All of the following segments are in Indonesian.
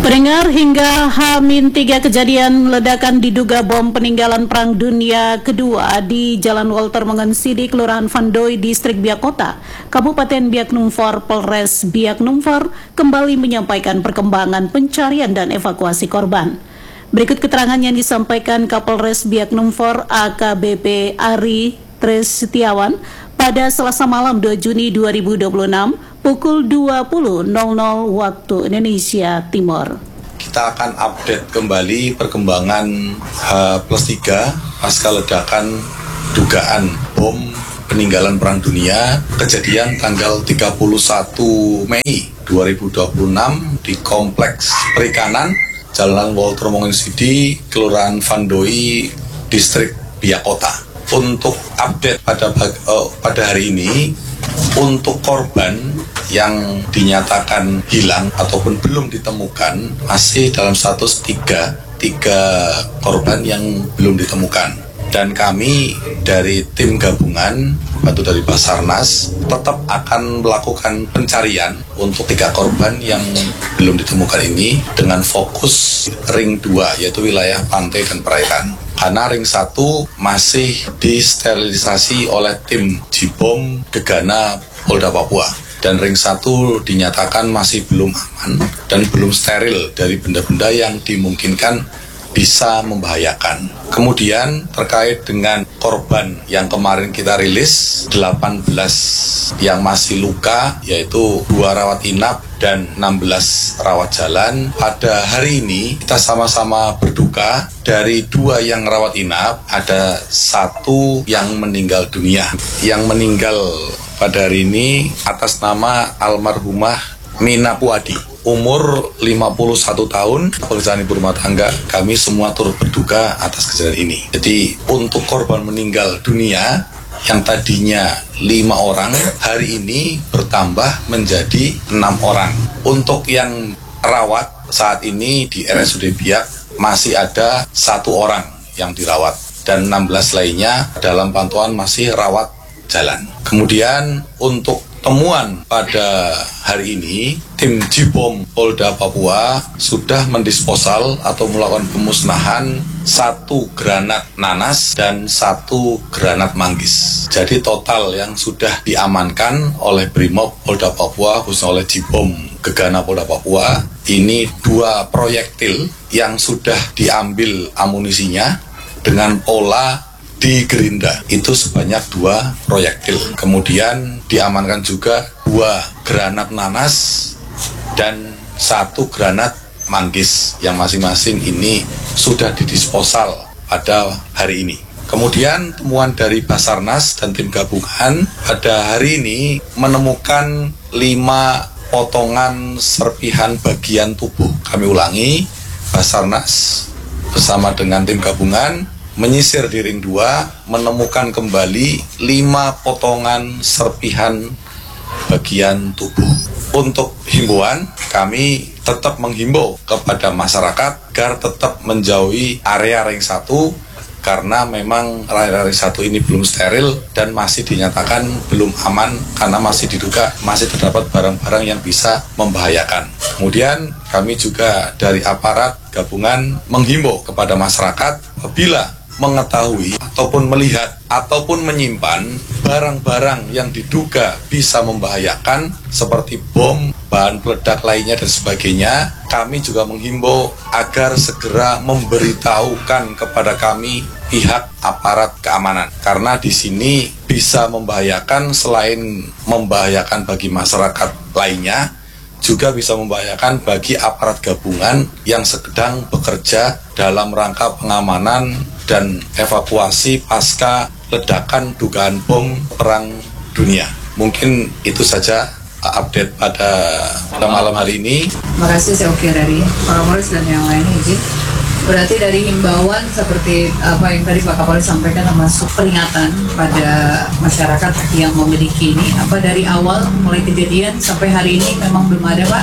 Pendengar, hingga H-3 kejadian ledakan diduga bom peninggalan Perang Dunia Kedua di Jalan Walter Mengensidi, Kelurahan Vandoy, Distrik Biak Kota, Kabupaten Biak Numfor, Polres Biak Numfor kembali menyampaikan perkembangan pencarian dan evakuasi korban. Berikut keterangan yang disampaikan Kapolres Biak Numfor AKBP Ari Tresetiawan pada Selasa malam 2 Juni 2026 pukul 20.00 waktu Indonesia Timur. Kita akan update kembali perkembangan H+3 pasca ledakan dugaan bom peninggalan Perang Dunia kejadian tanggal 31 Mei 2026 di Kompleks Perikanan Jalan Walter Mengensidi, Kelurahan Vandoy, Distrik Biak Kota. Untuk update pada hari ini, untuk korban yang dinyatakan hilang ataupun belum ditemukan masih dalam status tiga korban yang belum ditemukan. Dan kami dari tim gabungan bantu dari Basarnas tetap akan melakukan pencarian untuk 3 korban yang belum ditemukan ini dengan fokus ring 2 yaitu wilayah pantai dan perairan. Karena ring 1 masih disterilisasi oleh tim Jibom Gegana Polda Papua. Dan ring 1 dinyatakan masih belum aman dan belum steril dari benda-benda yang dimungkinkan bisa membahayakan. Kemudian terkait dengan korban yang kemarin kita rilis 18 yang masih luka, yaitu 2 rawat inap dan 16 rawat jalan. Pada hari ini kita sama-sama berduka, dari 2 yang rawat inap ada 1 yang meninggal dunia. Yang meninggal pada hari ini atas nama almarhumah Mina Puadi, umur 51 tahun, pekerjaan ibu rumah tangga. Kami semua turut berduka atas kejadian ini. Jadi untuk korban meninggal dunia yang tadinya 5 orang, hari ini bertambah menjadi 6 orang. Untuk yang rawat saat ini di RSUD Biak masih ada 1 orang yang dirawat dan 16 lainnya dalam pantauan masih rawat jalan. Kemudian untuk temuan pada hari ini, tim Jibom Polda Papua sudah mendisposal atau melakukan pemusnahan 1 granat nanas dan 1 granat manggis. Jadi total yang sudah diamankan oleh Brimob Polda Papua, khususnya oleh Jibom Gegana Polda Papua, ini 2 proyektil yang sudah diambil amunisinya dengan pola di Gerinda, itu sebanyak 2 proyektil. Kemudian diamankan juga 2 granat nanas dan 1 granat manggis yang masing-masing ini sudah didisposal pada hari ini. Kemudian temuan dari Basarnas dan tim gabungan pada hari ini menemukan 5 potongan serpihan bagian tubuh. Kami ulangi, Basarnas bersama dengan tim gabungan menyisir di ring 2, menemukan kembali 5 potongan serpihan bagian tubuh. Untuk himbauan, kami tetap menghimbau kepada masyarakat agar tetap menjauhi area ring 1 karena memang area ring 1 ini belum steril dan masih dinyatakan belum aman karena masih diduga masih terdapat barang-barang yang bisa membahayakan. Kemudian kami juga dari aparat gabungan menghimbau kepada masyarakat apabila mengetahui ataupun melihat ataupun menyimpan barang-barang yang diduga bisa membahayakan seperti bom, bahan peledak lainnya dan sebagainya, kami juga menghimbau agar segera memberitahukan kepada kami pihak aparat keamanan karena di sini bisa membahayakan. Selain membahayakan bagi masyarakat lainnya, juga bisa membahayakan bagi aparat gabungan yang sedang bekerja dalam rangka pengamanan dan evakuasi pasca ledakan dugaan bom Perang Dunia. Mungkin itu saja update pada malam hari ini. Terima kasih, saya oke dari Pak Kapolres dan yang lain izin. Berarti dari himbauan seperti apa yang tadi Pak Kapolres sampaikan termasuk peringatan pada masyarakat yang memiliki ini, apa dari awal mulai kejadian sampai hari ini memang belum ada Pak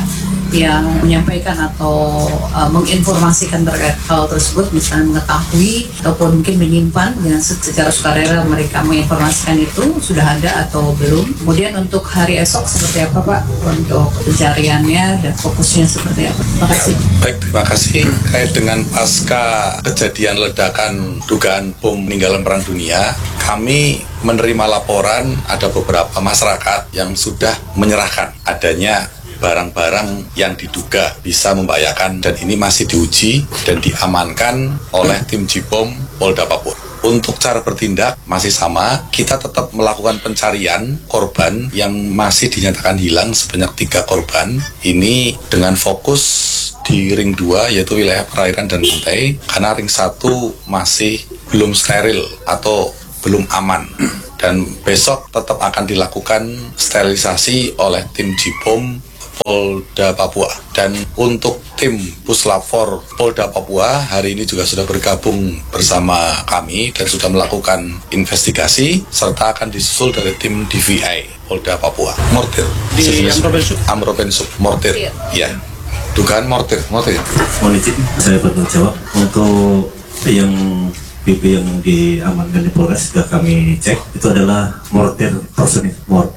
yang menyampaikan atau menginformasikan terkait hal tersebut, misalnya mengetahui ataupun mungkin menyimpan dengan secara sukarela mereka menginformasikan itu sudah ada atau belum. Kemudian untuk hari esok seperti apa Pak untuk pencariannya dan fokusnya seperti apa? Terima kasih. Baik, terima kasih. Kait dengan pasca kejadian ledakan dugaan bom peninggalan Perang Dunia, kami menerima laporan ada beberapa masyarakat yang sudah menyerahkan adanya barang-barang yang diduga bisa membahayakan, dan ini masih diuji dan diamankan oleh tim Jipom Polda Papua. Untuk cara bertindak masih sama, kita tetap melakukan pencarian korban yang masih dinyatakan hilang sebanyak 3 korban. Ini dengan fokus di ring 2 yaitu wilayah perairan dan pantai, karena ring 1 masih belum steril atau belum aman. Dan besok tetap akan dilakukan sterilisasi oleh tim Jipom Polda Papua. Dan untuk tim Puslapfor Polda Papua hari ini juga sudah bergabung bersama kami dan sudah melakukan investigasi, serta akan disusul dari tim DVI Polda Papua. Mortir di Amropensub mortir. Ya, dugaan mortir. Mohon izin saya bertanggung jawab untuk yang BP yang diamankan di Polres, sudah kami cek, itu adalah mortir personil.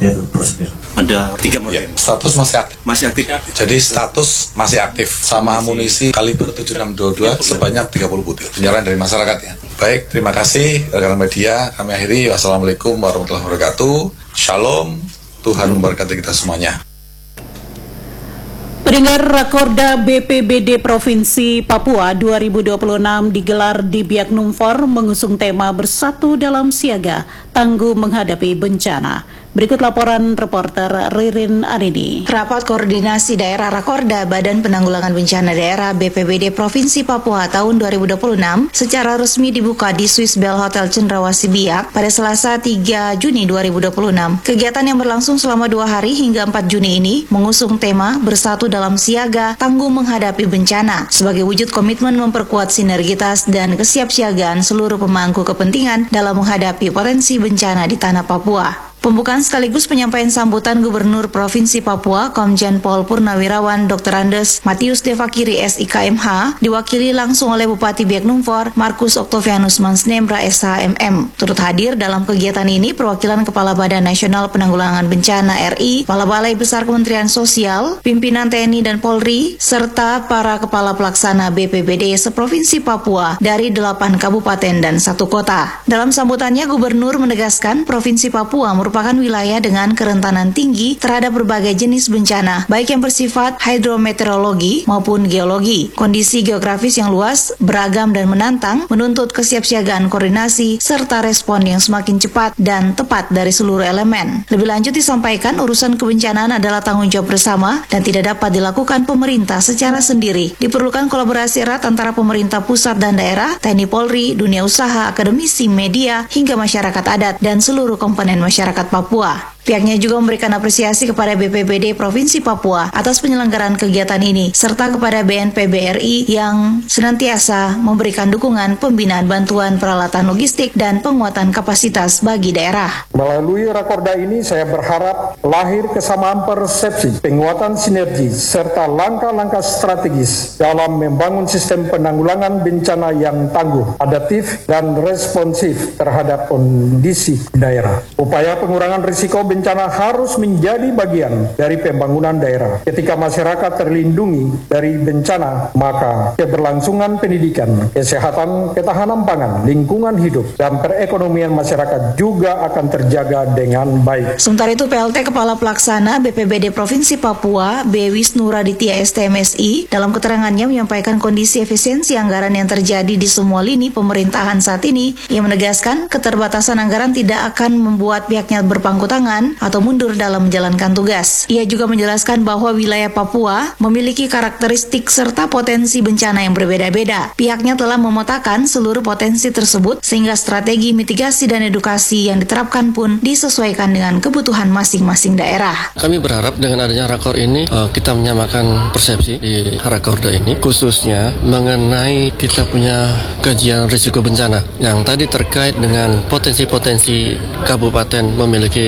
Ada 3 mortir. Ya, status masih aktif. Jadi status masih aktif sama amunisi kaliber 7622 sebanyak 30 butir. Penyerahan dari masyarakat ya. Baik, terima kasih rekan media. Kami akhiri. Wassalamualaikum warahmatullahi wabarakatuh. Shalom. Tuhan memberkati kita semuanya. Pendengar, Rakorda BPBD Provinsi Papua 2026 digelar di Biak Numfor mengusung tema Bersatu Dalam Siaga, Tangguh Menghadapi Bencana. Berikut laporan reporter Ririn Arini. Rapat Koordinasi Daerah Rakorda Badan Penanggulangan Bencana Daerah BPBD Provinsi Papua tahun 2026 secara resmi dibuka di Swiss Bell Hotel Cendrawasih Biak pada Selasa 3 Juni 2026. Kegiatan yang berlangsung selama 2 hari hingga 4 Juni ini mengusung tema Bersatu Dalam Siaga, Tangguh Menghadapi Bencana sebagai wujud komitmen memperkuat sinergitas dan kesiapsiagaan seluruh pemangku kepentingan dalam menghadapi potensi bencana di tanah Papua. Pembukaan sekaligus penyampaian sambutan Gubernur Provinsi Papua Komjen Pol Purnawirawan Dr. Andes Matius Devakiri SIKMH diwakili langsung oleh Bupati Biak Numfor Markus Octavianus Mansnembra SHMM. Turut hadir dalam kegiatan ini perwakilan Kepala Badan Nasional Penanggulangan Bencana RI, Kepala Balai Besar Kementerian Sosial, pimpinan TNI dan Polri, serta para Kepala Pelaksana BPBD seprovinsi Papua dari 8 kabupaten dan 1 kota. Dalam sambutannya, Gubernur menegaskan Provinsi Papua merupakan wilayah dengan kerentanan tinggi terhadap berbagai jenis bencana, baik yang bersifat hidrometeorologi maupun geologi. Kondisi geografis yang luas, beragam dan menantang menuntut kesiapsiagaan koordinasi serta respon yang semakin cepat dan tepat dari seluruh elemen. Lebih lanjut disampaikan urusan kebencanaan adalah tanggung jawab bersama dan tidak dapat dilakukan pemerintah secara sendiri. Diperlukan kolaborasi erat antara pemerintah pusat dan daerah, TNI Polri, dunia usaha, akademisi, media, hingga masyarakat adat dan seluruh komponen masyarakat Papua. Pihaknya juga memberikan apresiasi kepada BPBD Provinsi Papua atas penyelenggaraan kegiatan ini, serta kepada BNPB RI yang senantiasa memberikan dukungan pembinaan bantuan peralatan logistik dan penguatan kapasitas bagi daerah. Melalui Rakorda ini saya berharap lahir kesamaan persepsi, penguatan sinergi, serta langkah-langkah strategis dalam membangun sistem penanggulangan bencana yang tangguh, adaptif, dan responsif terhadap kondisi daerah. Upaya pengurangan risiko bencana harus menjadi bagian dari pembangunan daerah. Ketika masyarakat terlindungi dari bencana, maka keberlangsungan pendidikan, kesehatan, ketahanan pangan, lingkungan hidup, dan perekonomian masyarakat juga akan terjaga dengan baik. Sementara itu, PLT Kepala Pelaksana BPBD Provinsi Papua, B. Wisnu Raditya STMSI, dalam keterangannya menyampaikan kondisi efisiensi anggaran yang terjadi di semua lini pemerintahan saat ini. Ia menegaskan keterbatasan anggaran tidak akan membuat pihaknya berpangku tangan atau mundur dalam menjalankan tugas. Ia juga menjelaskan bahwa wilayah Papua memiliki karakteristik serta potensi bencana yang berbeda-beda. Pihaknya telah memetakan seluruh potensi tersebut sehingga strategi mitigasi dan edukasi yang diterapkan pun disesuaikan dengan kebutuhan masing-masing daerah. Kami berharap dengan adanya rakor ini kita menyamakan persepsi di Rakorda ini, khususnya mengenai kita punya kajian risiko bencana yang tadi terkait dengan potensi-potensi kabupaten memiliki potensi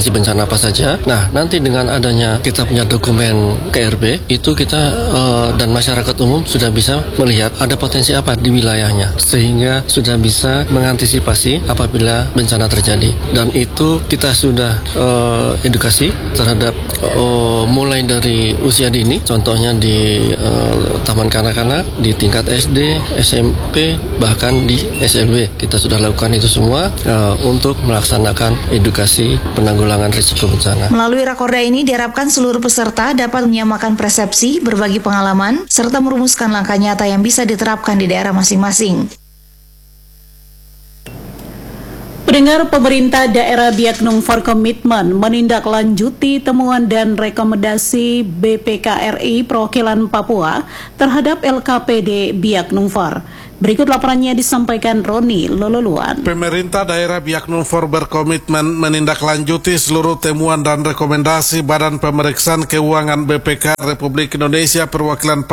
potensi bencana apa saja. Nah, nanti dengan adanya kita punya dokumen KRB, itu kita dan masyarakat umum sudah bisa melihat ada potensi apa di wilayahnya, sehingga sudah bisa mengantisipasi apabila bencana terjadi. Dan itu kita sudah edukasi terhadap mulai dari usia dini, contohnya di taman kanak-kanak, di tingkat SD, SMP, bahkan di SMP. Kita sudah lakukan itu semua untuk melaksanakan edukasi penanggulangan risiko bencana. Melalui Rakorda ini diharapkan seluruh peserta dapat menyamakan persepsi, berbagi pengalaman, serta merumuskan langkah nyata yang bisa diterapkan di daerah masing-masing. Pendengar, pemerintah daerah Biak Numfor komitmen menindaklanjuti temuan dan rekomendasi BPKRI perwakilan Papua terhadap LKPD Biak Numfor. Berikut laporannya disampaikan Roni Lololuan. Pemerintah daerah Biak Numfor berkomitmen menindaklanjuti seluruh temuan dan rekomendasi Badan Pemeriksaan Keuangan BPK Republik Indonesia perwakilan